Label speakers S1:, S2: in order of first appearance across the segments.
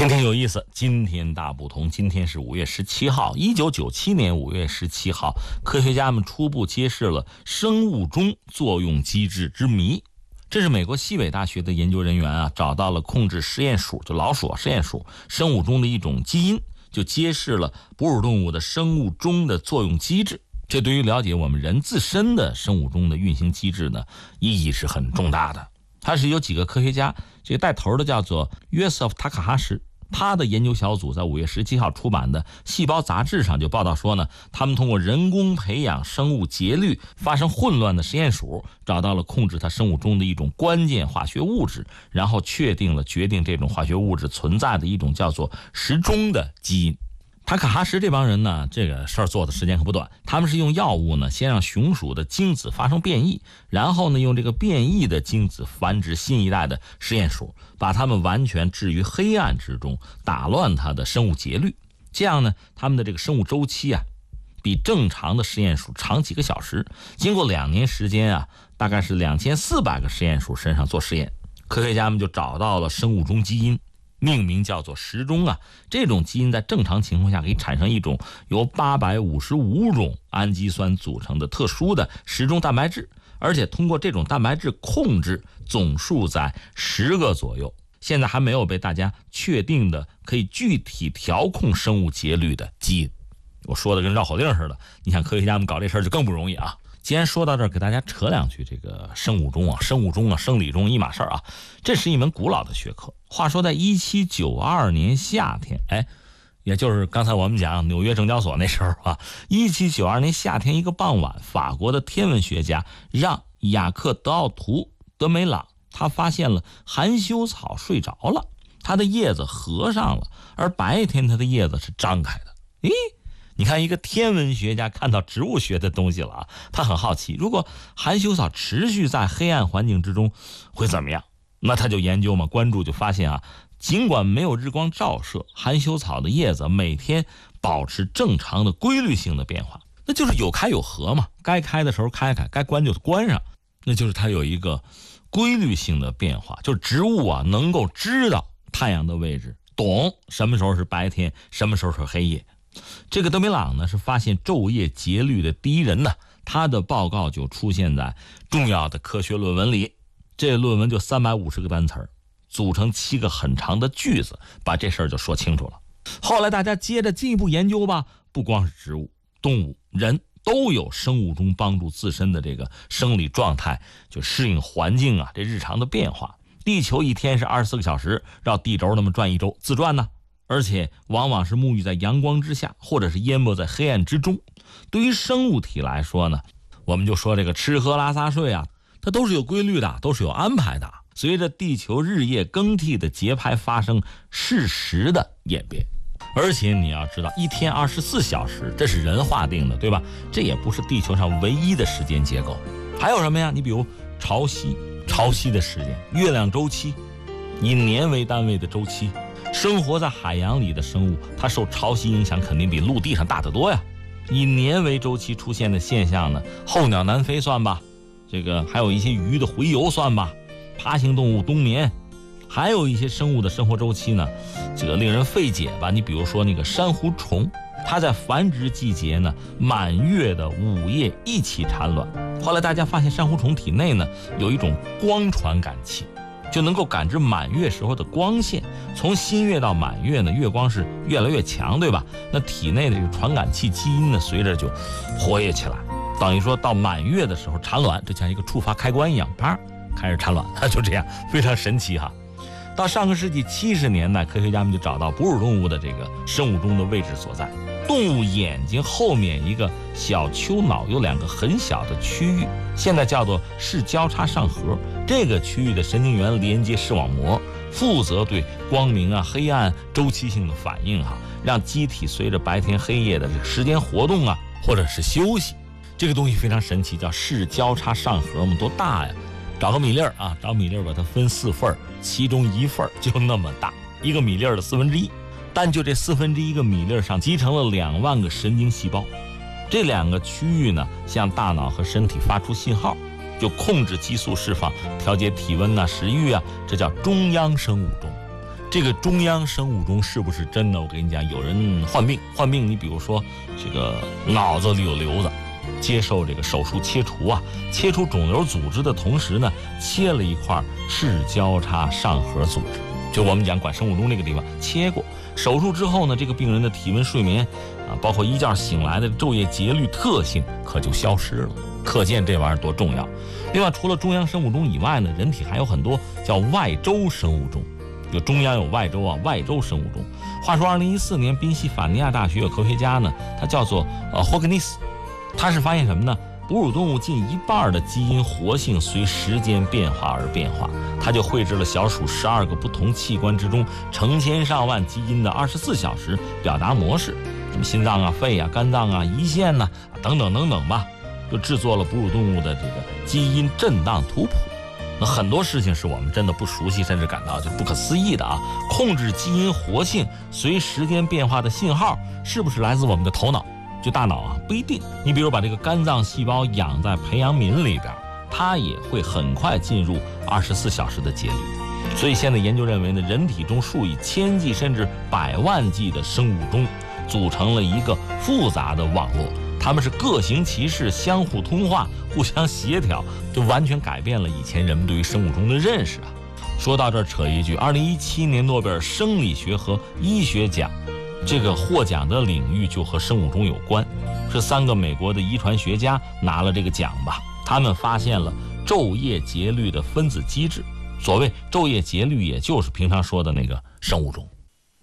S1: 天天有意思，今天大不同。今天是5月17号，1997年5月17号，科学家们初步揭示了生物钟作用机制之谜。这是美国西北大学的研究人员找到了控制实验鼠，就老鼠实验鼠生物钟的一种基因，就揭示了哺乳动物的生物钟的作用机制。这对于了解我们人自身的生物钟的运行机制呢，意义是很重大的。它是有几个科学家，这个带头的叫做约瑟夫·塔卡哈什，他的研究小组在5月17号出版的《细胞》杂志上就报道说呢，他们通过人工培养生物节律发生混乱的实验鼠，找到了控制它生物钟的一种关键化学物质，然后决定这种化学物质存在的一种叫做时钟的基因。塔卡哈什这帮人呢，这个事儿做的时间可不短。他们是用药物呢，先让雄鼠的精子发生变异，然后呢，用这个变异的精子繁殖新一代的实验鼠，把它们完全置于黑暗之中，打乱它的生物节律。这样呢，他们的这个生物周期比正常的实验鼠长几个小时。经过2年时间大概是2400个实验鼠身上做实验，科学家们就找到了生物钟基因。命名叫做时钟这种基因在正常情况下可以产生一种由855种氨基酸组成的特殊的时钟蛋白质，而且通过这种蛋白质控制总数在10个左右。现在还没有被大家确定的可以具体调控生物节律的基因。我说的跟绕口令似的，你想科学家们搞这事儿就更不容易既然说到这儿，给大家扯两句这个生物钟生理钟一码事儿这是一门古老的学科。话说在1792年夏天，也就是刚才我们讲纽约证交所那时候1792年夏天一个傍晚，法国的天文学家让雅克·德奥图·德梅朗，他发现了含羞草睡着了，它的叶子合上了，而白天它的叶子是张开的。你看一个天文学家看到植物学的东西了他很好奇，如果含羞草持续在黑暗环境之中会怎么样？那他就研究关注就发现尽管没有日光照射，含羞草的叶子每天保持正常的规律性的变化，那就是有开有合嘛，该开的时候开开，该关就关上，那就是它有一个规律性的变化，就是植物能够知道太阳的位置，懂什么时候是白天，什么时候是黑夜。这个德梅朗呢是发现昼夜节律的第一人呢，他的报告就出现在重要的科学论文里。这论文就350个单词，组成7个很长的句子，把这事儿就说清楚了。后来大家接着进一步研究吧，不光是植物、动物、人都有生物钟帮助自身的这个生理状态，就适应环境这日常的变化。地球一天是24个小时，绕地轴那么转一周，自转呢。而且往往是沐浴在阳光之下，或者是淹没在黑暗之中。对于生物体来说呢，我们就说这个吃喝拉撒睡它都是有规律的，都是有安排的。随着地球日夜更替的节拍发生适时的演变。而且你要知道，一天24小时，这是人划定的，对吧？这也不是地球上唯一的时间结构。还有什么呀？你比如潮汐的时间，月亮周期，以年为单位的周期。生活在海洋里的生物，它受潮汐影响肯定比陆地上大得多呀。以年为周期出现的现象呢，候鸟南飞算吧，这个还有一些鱼的洄游算吧，爬行动物冬眠，还有一些生物的生活周期呢，这个令人费解吧。你比如说那个珊瑚虫，它在繁殖季节呢，满月的午夜一起产卵。后来大家发现珊瑚虫体内呢有一种光传感器，就能够感知满月时候的光线。从新月到满月呢，月光是越来越强，对吧？那体内的这个传感器基因呢，随着就活跃起来，等于说到满月的时候产卵，这像一个触发开关一样，啪，开始产卵，就这样，非常神奇到上个世纪70年代，科学家们就找到哺乳动物的这个生物钟的位置所在。动物眼睛后面一个小丘脑有2个很小的区域，现在叫做视交叉上核。这个区域的神经元连接视网膜，负责对光明黑暗周期性的反应让机体随着白天黑夜的时间活动或者是休息。这个东西非常神奇，叫视交叉上核。我们多大呀？找个米粒找米粒把它分4份，其中1份就那么大，一个米粒的1/4。但就这1/4个米粒上集成了2万个神经细胞。这2个区域呢，向大脑和身体发出信号，就控制激素释放，调节体温食欲这叫中央生物钟。 这个中央生物钟是不是真的？我跟你讲，有人患病，你比如说这个脑子里有瘤子，接受这个手术切除切除肿瘤组织的同时呢，切了一块视交叉上核组织，就我们讲管生物钟这个地方切过。手术之后呢，这个病人的体温、睡眠包括一觉醒来的昼夜节律特性可就消失了，可见这玩意儿多重要。另外，除了中央生物钟以外呢，人体还有很多叫外周生物钟。有中央有外周外周生物钟。话说2014年宾夕法尼亚大学有科学家呢，他叫做霍格尼斯，他是发现什么呢？哺乳动物近一半的基因活性随时间变化而变化，他就绘制了小鼠12个不同器官之中成千上万基因的24小时表达模式，什么心脏肺肝脏胰腺等等等等吧，就制作了哺乳动物的这个基因震荡图谱。那很多事情是我们真的不熟悉，甚至感到就不可思议的控制基因活性随时间变化的信号，是不是来自我们的头脑？就大脑不一定。你比如把这个肝脏细胞养在培养皿里边，它也会很快进入24小时的节律。所以现在研究认为呢，人体中数以千计甚至百万计的生物钟组成了一个复杂的网络，它们是各行其事，相互通话，互相协调，就完全改变了以前人们对于生物钟的认识说到这儿扯一句，2017年诺贝尔生理学和医学奖这个获奖的领域就和生物钟有关，是3个美国的遗传学家拿了这个奖吧。他们发现了昼夜节律的分子机制，所谓昼夜节律也就是平常说的那个生物钟。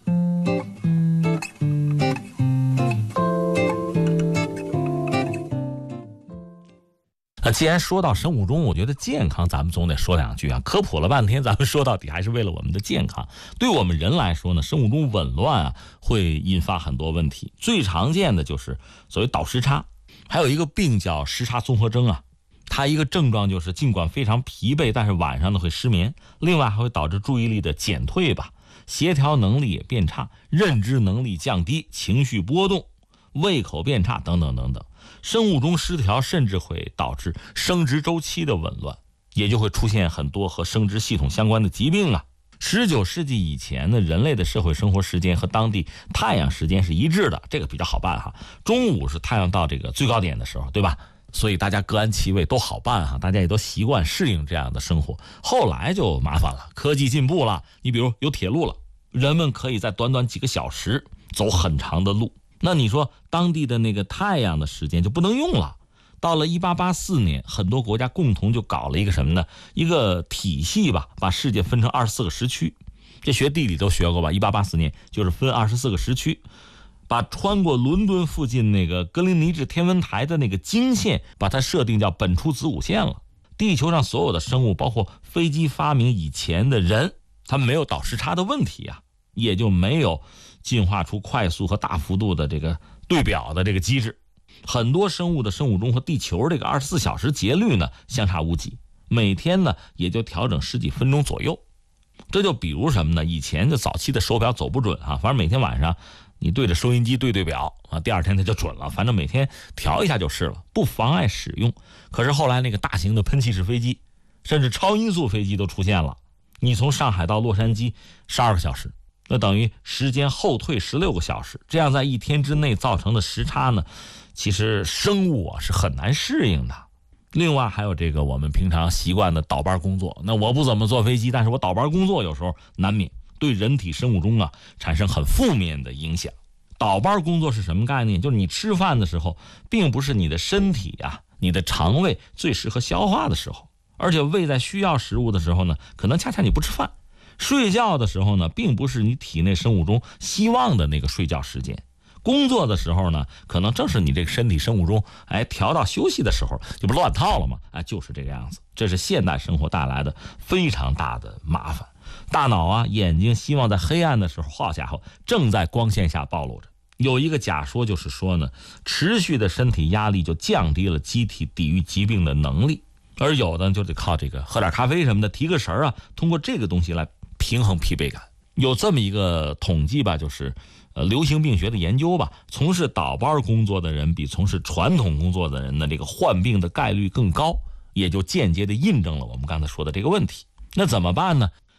S1: 既然说到生物钟，我觉得健康咱们总得说两句科普了半天，咱们说到底还是为了我们的健康。对我们人来说呢，生物钟紊乱会引发很多问题，最常见的就是所谓倒时差，还有一个病叫时差综合征它一个症状就是尽管非常疲惫，但是晚上呢会失眠，另外还会导致注意力的减退协调能力也变差，认知能力降低，情绪波动，胃口变差等等等等。生物钟失调甚至会导致生殖周期的紊乱，也就会出现很多和生殖系统相关的疾病19世纪以前呢，人类的社会生活时间和当地太阳时间是一致的，这个比较好办中午是太阳到这个最高点的时候，对吧？所以大家各安其位都好办大家也都习惯适应这样的生活。后来就麻烦了，科技进步了，你比如有铁路了，人们可以在短短几个小时走很长的路。那你说当地的那个太阳的时间就不能用了。到了1884年，很多国家共同就搞了一个什么呢？一个体系把世界分成24个时区。这学地理都学过吧？1884年就是分24个时区，把穿过伦敦附近那个格林尼治天文台的那个经线，把它设定叫本初子午线了。地球上所有的生物，包括飞机发明以前的人，他们没有倒时差的问题也就没有进化出快速和大幅度的这个对表的这个机制。很多生物的生物钟和地球这个24小时节律呢相差无几，每天呢也就调整10几分钟左右。这就比如什么呢？以前的早期的手表走不准反正每天晚上你对着收音机对表第二天它就准了，反正每天调一下就是了，不妨碍使用。可是后来那个大型的喷气式飞机，甚至超音速飞机都出现了，你从上海到洛杉矶12个小时，那等于时间后退16个小时，这样在一天之内造成的时差呢，其实生物是很难适应的。另外还有这个我们平常习惯的倒班工作，那我不怎么坐飞机，但是我倒班工作有时候难免对人体生物钟产生很负面的影响。倒班工作是什么概念？就是你吃饭的时候并不是你的身体你的肠胃最适合消化的时候，而且胃在需要食物的时候呢，可能恰恰你不吃饭。睡觉的时候呢，并不是你体内生物钟希望的那个睡觉时间。工作的时候呢，可能正是你这个身体生物钟调到休息的时候，这不乱套了吗？就是这个样子。这是现代生活带来的非常大的麻烦。大脑眼睛希望在黑暗的时候，好家伙，正在光线下暴露着。有一个假说就是说呢，持续的身体压力就降低了机体抵御疾病的能力，而有的就得靠这个喝点咖啡什么的提个神通过这个东西来平衡疲惫感。有这么一个统计就是流行病学的研究从事倒班工作的人比从事传统工作的人呢，这个患病的概率更高，也就间接的印证了我们刚才说的这个问题。那怎么办呢？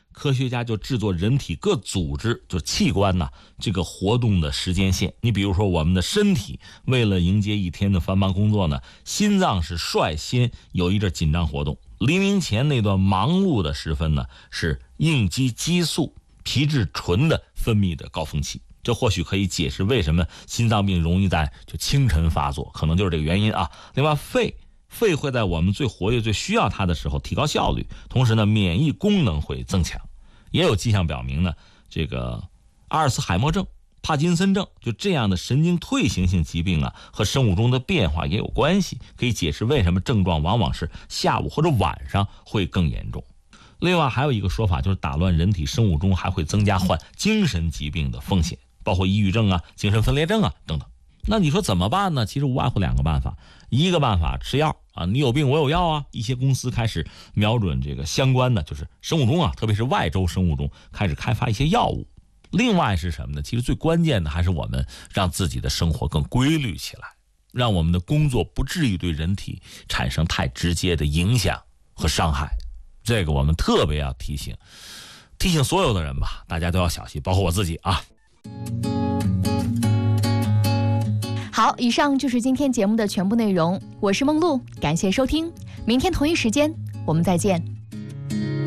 S1: 科学家就制作人体各组织就器官呢这个活动的时间线。你比如说我们的身体为了迎接一天的繁忙工作呢，心脏是率先有一阵紧张活动，黎明前那段忙碌的时分呢，是应激激素皮质醇的分泌的高峰期。这或许可以解释为什么心脏病容易在就清晨发作，可能就是这个原因啊。另外肺会在我们最活跃最需要它的时候提高效率，同时呢免疫功能会增强。也有迹象表明呢，这个阿尔茨海默症、帕金森症就这样的神经退行性疾病啊，和生物钟的变化也有关系，可以解释为什么症状往往是下午或者晚上会更严重。另外还有一个说法，就是打乱人体生物钟还会增加患精神疾病的风险，包括抑郁症啊、精神分裂症啊等等。那你说怎么办呢？其实无外乎2个办法。一个办法吃药啊，你有病我有药啊，一些公司开始瞄准这个相关的就是生物钟啊，特别是外周生物钟，开始开发一些药物。另外是什么呢？其实最关键的还是我们让自己的生活更规律起来，让我们的工作不至于对人体产生太直接的影响和伤害。这个我们特别要提醒所有的人吧，大家都要小心，包括我自己啊。
S2: 好，以上就是今天节目的全部内容，我是梦露，感谢收听，明天同一时间我们再见。